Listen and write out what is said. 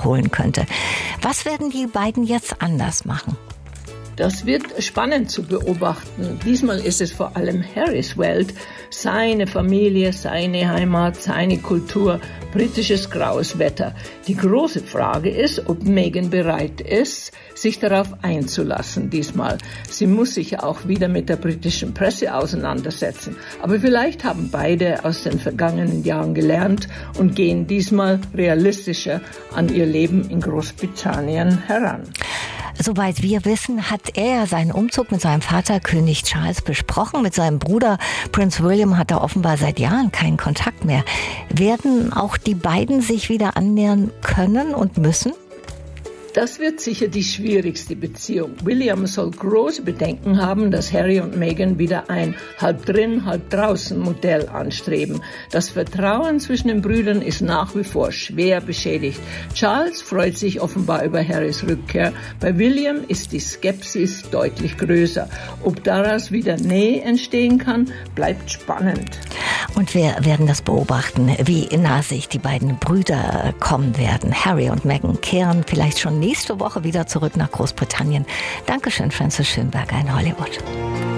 wiederholen könnte. Was werden die beiden jetzt anders machen? Das wird spannend zu beobachten. Diesmal ist es vor allem Harrys Welt, seine Familie, seine Heimat, seine Kultur, britisches graues Wetter. Die große Frage ist, ob Meghan bereit ist, sich darauf einzulassen diesmal. Sie muss sich ja auch wieder mit der britischen Presse auseinandersetzen. Aber vielleicht haben beide aus den vergangenen Jahren gelernt und gehen diesmal realistischer an ihr Leben in Großbritannien heran. Soweit wir wissen, hat er seinen Umzug mit seinem Vater König Charles besprochen. Mit seinem Bruder Prince William hat er offenbar seit Jahren keinen Kontakt mehr. Werden auch die beiden sich wieder annähern können und müssen? Das wird sicher die schwierigste Beziehung. William soll große Bedenken haben, dass Harry und Meghan wieder ein halb drin, halb draußen Modell anstreben. Das Vertrauen zwischen den Brüdern ist nach wie vor schwer beschädigt. Charles freut sich offenbar über Harrys Rückkehr. Bei William ist die Skepsis deutlich größer. Ob daraus wieder Nähe entstehen kann, bleibt spannend. Und wir werden das beobachten, wie nah sich die beiden Brüder kommen werden. Harry und Meghan kehren vielleicht schon nächste Woche wieder zurück nach Großbritannien. Dankeschön, Frances Schönberger in Hollywood.